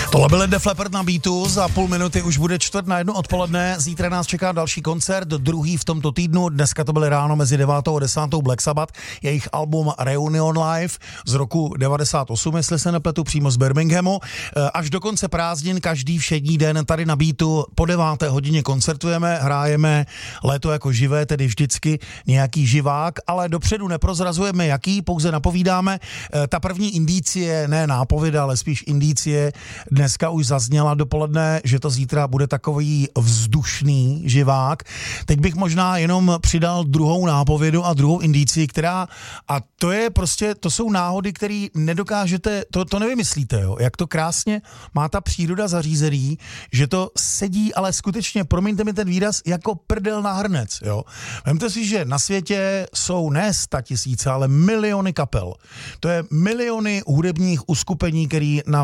Tohle byl Def Leppard na beatu, za půl minuty už bude 1:45 odpoledne, zítra nás čeká další koncert, druhý v tomto týdnu, dneska to byly ráno mezi 9. a 10. Black Sabbath, jejich album Reunion Live z roku 98, jestli se nepletu, přímo z Birminghamu. Až do konce prázdnin každý všední den tady na beatu po 9. hodině koncertujeme, hrajeme Léto jako živé, tedy vždycky nějaký živák, ale dopředu neprozrazujeme jaký, pouze napovídáme. Ta první indicie, ne nápověda, ale spíš indicie, dneska už zazněla dopoledne, že to zítra bude takový vzdušný živák. Teď bych možná jenom přidal druhou nápovědu a druhou indici, která, a to je prostě, to jsou náhody, které nedokážete, to nevymyslíte, jo, jak to krásně má ta příroda zařízený, že to sedí, ale skutečně, promiňte mi ten výraz, jako prdel na hrnec, jo. Vemte si, že na světě jsou ne 100 000, ale miliony kapel. To je miliony hudebních uskupení, který na